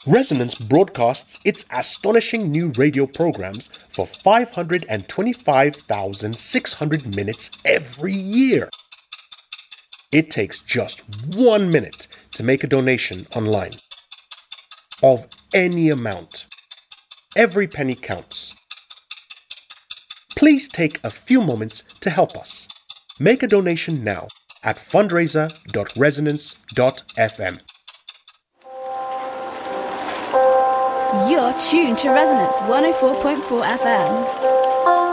Resonance broadcasts its astonishing new radio programs for 525,600 minutes every year. It takes just 1 minute to make a donation online. Of any amount. Every penny counts. Please take a few moments to help us. Make a donation now at fundraiser.resonance.fm. You're tuned to Resonance 104.4 FM.